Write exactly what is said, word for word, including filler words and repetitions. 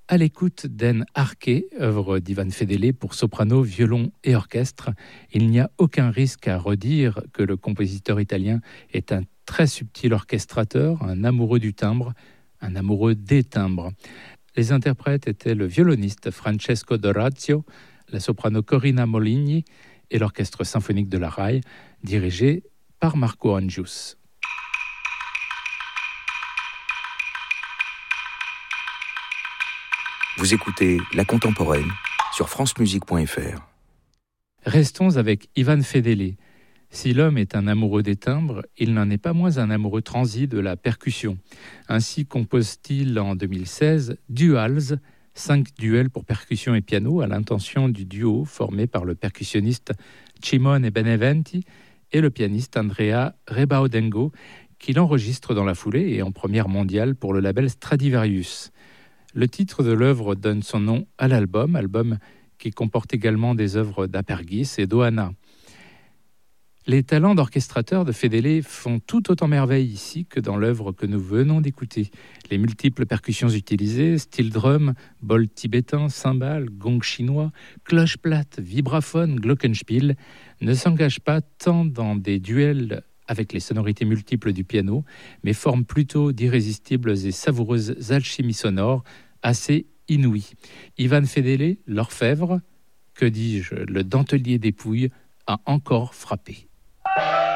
à l'écoute d'En Arche, œuvre d'Ivan Fedele pour soprano, violon et orchestre. Il n'y a aucun risque à redire que le compositeur italien est un très subtil orchestrateur, un amoureux du timbre, un amoureux des timbres. Les interprètes étaient le violoniste Francesco Dorazio, la soprano Corina Moligni et l'orchestre symphonique de la Rai, dirigé par Marco Angius. Vous écoutez La Contemporaine sur france musique point f r. Restons avec Ivan Fedele. Si l'homme est un amoureux des timbres, il n'en est pas moins un amoureux transi de la percussion. Ainsi compose-t-il en deux mille seize Duals, cinq duels pour percussion et piano à l'intention du duo formé par le percussionniste Cimone Beneventi et le pianiste Andrea Rebaudengo, qu'il enregistre dans la foulée et en première mondiale pour le label Stradivarius. Le titre de l'œuvre donne son nom à l'album, album qui comporte également des œuvres d'Apergis et d'Oana. Les talents d'orchestrateur de Fedele font tout autant merveille ici que dans l'œuvre que nous venons d'écouter. Les multiples percussions utilisées, steel drum, bol tibétain, cymbales, gong chinois, cloche plate, vibraphone, glockenspiel, ne s'engagent pas tant dans des duels avec les sonorités multiples du piano, mais forment plutôt d'irrésistibles et savoureuses alchimies sonores assez inouïes. Ivan Fedele, l'orfèvre, que dis-je, le dentelier des Pouilles, a encore frappé.